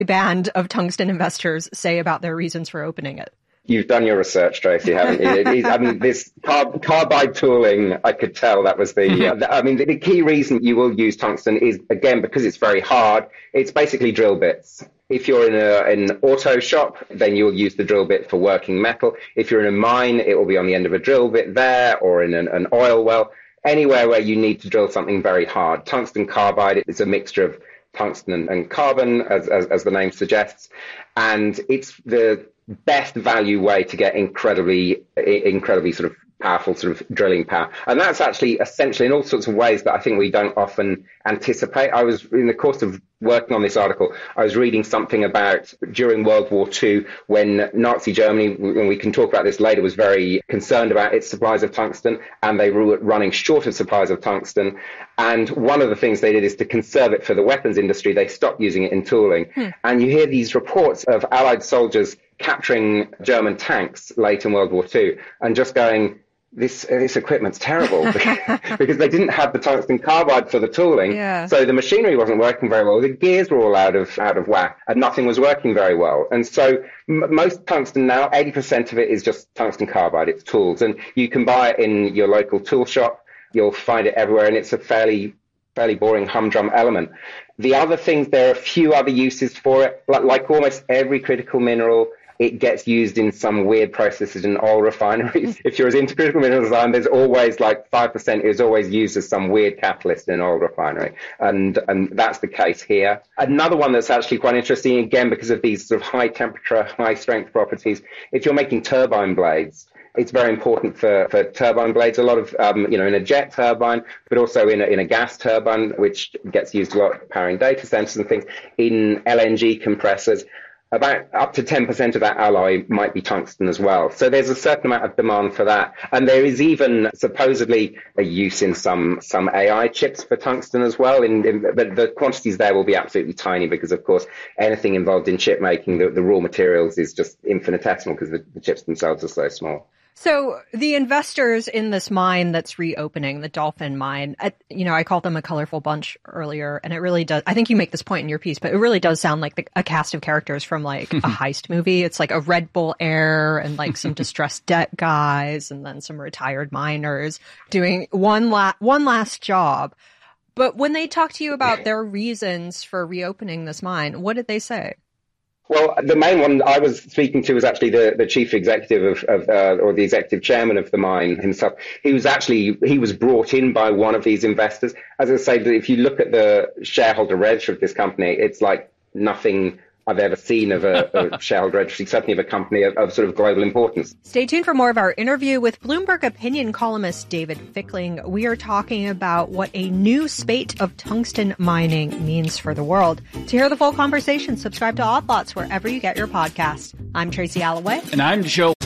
band of tungsten investors say about their reasons for opening it? You've done your research, Tracy, haven't you? I mean, this carbide tooling, I could tell that was the key reason you will use tungsten is, again, because it's very hard. It's basically drill bits. If you're in an auto shop, then you'll use the drill bit for working metal. If you're in a mine, it will be on the end of a drill bit there, or in an oil well. Anywhere where you need to drill something very hard. Tungsten carbide is a mixture of tungsten and carbon, as the name suggests. And it's the best value way to get incredibly sort of powerful sort of drilling power. And that's actually essentially in all sorts of ways that I think we don't often anticipate. I was, in the course of working on this article, I was reading something about during World War II when Nazi Germany, and we can talk about this later, was very concerned about its supplies of tungsten, and they were running short of supplies of tungsten. And one of the things they did is to conserve it for the weapons industry. They stopped using it in tooling. And you hear these reports of Allied soldiers capturing German tanks late in World War II and just going, this equipment's terrible because they didn't have the tungsten carbide for the tooling. Yeah. So the machinery wasn't working very well. The gears were all out of whack and nothing was working very well. And so most tungsten now, 80% of it is just tungsten carbide. It's tools. And you can buy it in your local tool shop. You'll find it everywhere. And it's a fairly boring humdrum element. The other things, there are a few other uses for it. Like almost every critical mineral, it gets used in some weird processes in oil refineries. If you're as into critical mineral design, there's always like 5% is always used as some weird catalyst in an oil refinery. And that's the case here. Another one that's actually quite interesting, again, because of these sort of high temperature, high strength properties, if you're making turbine blades, it's very important for turbine blades. A lot of, in a jet turbine, but also in a gas turbine, which gets used a lot powering data centers and things, in LNG compressors. About up to 10% of that alloy might be tungsten as well. So there's a certain amount of demand for that. And there is even supposedly a use in some AI chips for tungsten as well. But the quantities there will be absolutely tiny because, of course, anything involved in chip making, the raw materials is just infinitesimal because the chips themselves are so small. So the investors in this mine that's reopening, the Dolphin mine, I called them a colorful bunch earlier, and it really does. I think you make this point in your piece, but it really does sound like a cast of characters from like a heist movie. It's like a Red Bull heir and like some distressed debt guys and then some retired miners doing one last job. But when they talk to you about their reasons for reopening this mine, what did they say? Well, the main one I was speaking to was actually the chief executive or the executive chairman of the mine himself. He was brought in by one of these investors. As I say, if you look at the shareholder register of this company, it's like nothing I've ever seen of a shareholder registry, certainly of a company of sort of global importance. Stay tuned for more of our interview with Bloomberg opinion columnist David Fickling. We are talking about what a new spate of tungsten mining means for the world. To hear the full conversation, subscribe to Odd Lots wherever you get your podcast. I'm Tracy Alloway. And I'm Joe.